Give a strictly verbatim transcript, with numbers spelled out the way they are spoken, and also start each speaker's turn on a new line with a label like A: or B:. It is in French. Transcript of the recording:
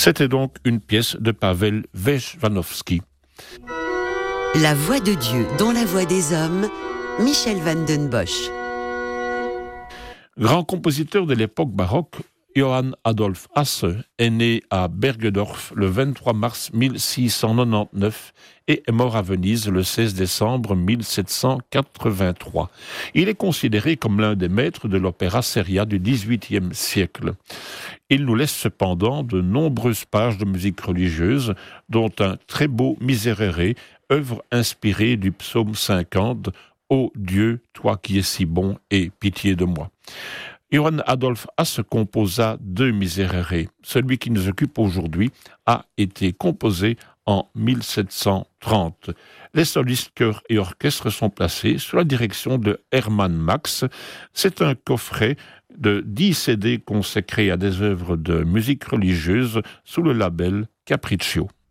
A: C'était donc une pièce de Pavel Vejvanovski.
B: La voix de Dieu dans la voix des hommes, Michel van den Bosch.
A: Grand compositeur de l'époque baroque, Johann Adolf Hasse est né à Bergedorf le vingt-trois mars mille six cent quatre-vingt-dix-neuf et est mort à Venise le seize décembre mille sept cent quatre-vingt-trois. Il est considéré comme l'un des maîtres de l'opéra seria du dix-huitième siècle. Il nous laisse cependant de nombreuses pages de musique religieuse, dont un très beau Miserere, œuvre inspirée du psaume cinquante, « Ô Dieu, toi qui es si bon, aie pitié de moi ». Johann Adolf Hasse composa deux Miserere. Celui qui nous occupe aujourd'hui a été composé en mille sept cent trente. Les solistes, chœurs et orchestres sont placés sous la direction de Hermann Max. C'est un coffret de dix C D consacrés à des œuvres de musique religieuse sous le label Capriccio.